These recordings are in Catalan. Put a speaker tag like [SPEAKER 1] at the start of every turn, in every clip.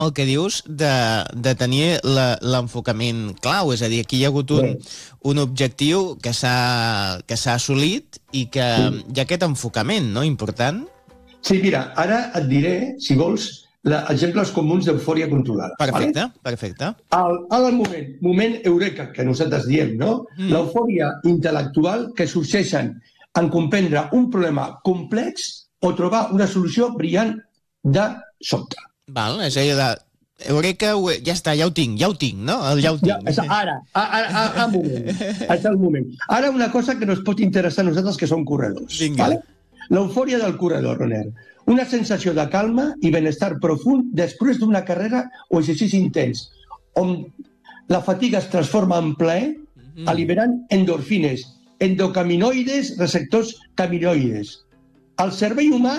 [SPEAKER 1] el que dius de tenir l'enfocament clau, és a dir, aquí hi ha hagut un objectiu que s'ha assolit i que hi ha aquest enfocament, no?, important.
[SPEAKER 2] Sí, mira, ara et diré, si vols, exemples comuns d'eufòria controlada.
[SPEAKER 1] Perfecte, perfecte.
[SPEAKER 2] Al moment eureka, que nosaltres diem, no? L'eufòria intel·lectual que sorgeixen en comprendre un problema complex o trobar una solució brillant de sobte.
[SPEAKER 1] Val, és allò de... Eureka, ja està, ja ho tinc, no? Ja ho tinc.
[SPEAKER 2] Ara, moment. És el moment. Ara una cosa que ens pot interessar a nosaltres, que som corredors.
[SPEAKER 1] Vinga.
[SPEAKER 2] L'eufòria del corredor, Roner. Una sensació de calma i benestar profund després d'una carrera o exercici intens, on la fatiga es transforma en plaer, alliberant endorfines, endocaminoides, receptors caminoides. El cervell humà,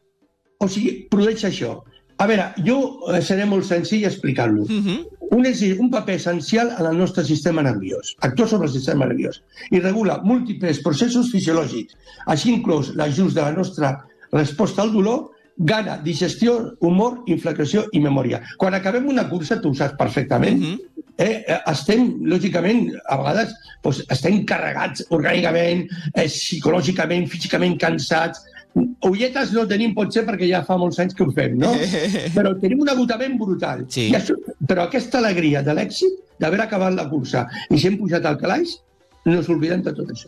[SPEAKER 2] produeix això. A veure, jo seré molt senzill explicant-lo. Un paper essencial en el nostre sistema nerviós. Actua sobre el sistema nerviós i regula múltiples processos fisiològics, així inclòs l'ajust de la nostra resposta al dolor, gana, digestió, humor, inflamació i memòria. Quan acabem una cursa, tu ho saps perfectament, estem, lògicament, a vegades estem carregats orgànicament, psicològicament, físicament cansats. Ulletes no tenim, potser, perquè ja fa molts anys que ho fem, no? Però tenim un agotament brutal.
[SPEAKER 1] Sí.
[SPEAKER 2] Però aquesta alegria de l'èxit, d'haver acabat la cursa i si hem pujat al calaix, no ens oblidem de tot això.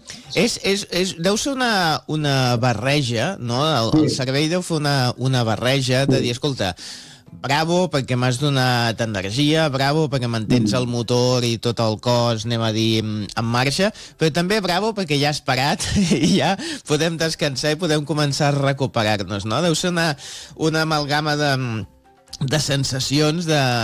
[SPEAKER 1] Deu ser una barreja, no? El cervell deu fer una barreja de dir, escolta, bravo perquè m'has donat energia, bravo perquè mantens el motor i tot el cos, anem a dir, en marxa, però també bravo perquè ja has parat i ja podem descansar i podem començar a recuperar-nos, no? Deu ser una amalgama de sensacions,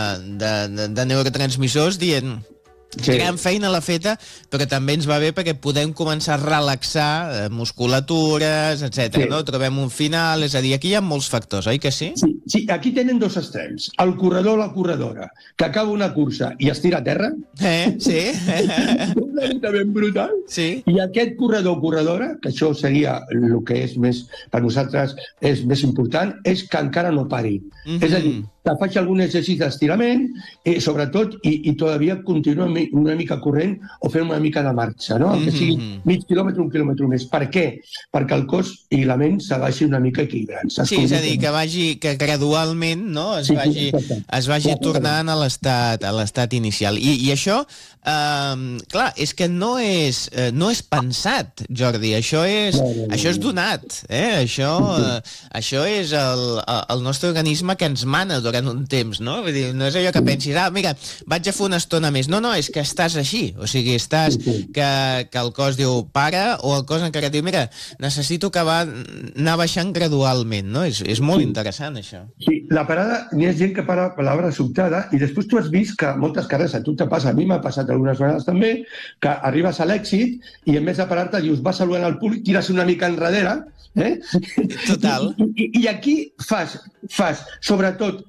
[SPEAKER 1] de neurotransmissors dient... Gran feina l'ha feta, però també ens va bé perquè podem començar a relaxar musculatures, etc. No? Trobem un final, és a dir, aquí hi ha molts factors, oi que sí?
[SPEAKER 2] Sí, aquí tenen dos extrems. El corredor o la corredora, que acaba una cursa i es tira a terra.
[SPEAKER 1] Sí.
[SPEAKER 2] Un agotament brutal.
[SPEAKER 1] Sí.
[SPEAKER 2] I aquest corredor o corredora, que això seria el que és més, per nosaltres és més important, és que encara no pari. És a dir, que faig algun exercici d'estirament, sobretot, i todavía continua una mica corrent o fent una mica de marxa, no? Que sigui mig quilòmetre, un quilòmetre més. Per què? Perquè el cos i la ment se vagi una mica equilibrant.
[SPEAKER 1] Sí, és a dir, que gradualment, no, es vagi tornant a l'estat inicial. I això, clar, és que no és pensat, Jordi, això és donat, això és el nostre organisme que ens mana durant un temps, no? Vull dir, no és allò que pensis, mira, vaig a fer una estona més. No, és que estàs així. O sigui, estàs que el cos diu para, o el cos encara diu, mira, necessito anar baixant gradualment, no? És molt interessant, això.
[SPEAKER 2] Sí, la parada, n'hi ha gent que para per l'hora sobtada, i després tu has vist que moltes carreres, a tu te passa, a mi m'ha passat algunes vegades també, que arribes a l'èxit i en vez de parar-te dius, vas saludant el públic, tires una mica enrere,
[SPEAKER 1] Total.
[SPEAKER 2] I aquí fas, sobretot,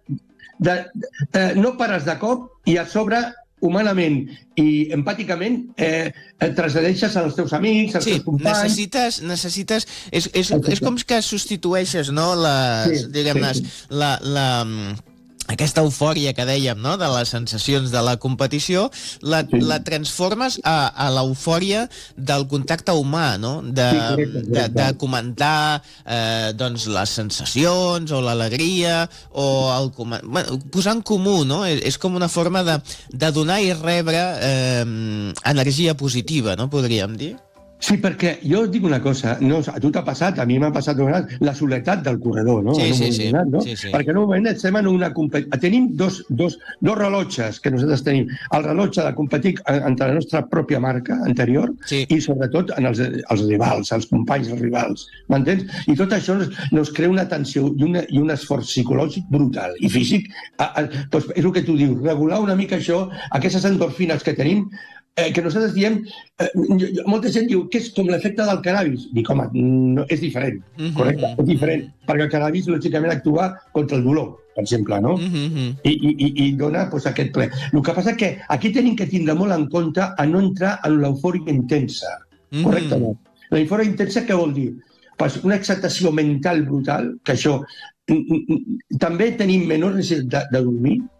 [SPEAKER 2] no pares de cop i a sobre, humanament i empàticament, et transfereixes als teus amics, als teus companys...
[SPEAKER 1] Necessites... És com que substitueixes, no?, diguem-ne, aquesta eufòria que dèiem, no?, de les sensacions de la competició, la transformes a l'eufòria del contacte humà, no?, de comentar doncs les sensacions o l'alegria o posar en comú, no? És com una forma de donar i rebre energia positiva, no?, podríem dir.
[SPEAKER 2] Sí, perquè jo et dic una cosa, a tu t'ha passat, a mi m'ha passat la soledat del corredor, no?
[SPEAKER 1] Sí.
[SPEAKER 2] Perquè en un moment estem en una competició. Tenim dos rellotges que nosaltres tenim. El rellotge de competir entre la nostra pròpia marca anterior i sobretot en els rivals, els companys dels rivals, m'entens? I tot això nos crea una tensió i un esforç psicològic brutal i físic. És el que tu dius, regular una mica això, aquestes endorfines que tenim, que nosaltres diem, molta gent diu que és com l'efecte del cannabis. Dic, home, no, és diferent, correcte, és diferent, perquè el cannabis lògicament actua contra el dolor, per exemple, no? I dona aquest ple. El que passa és que aquí tenim que tindre molt en compte a no entrar en l'eufòria intensa, correcte o no? L'eufòria intensa què vol dir? Una excitació mental brutal, que això... També tenim menor necessitat de dormir,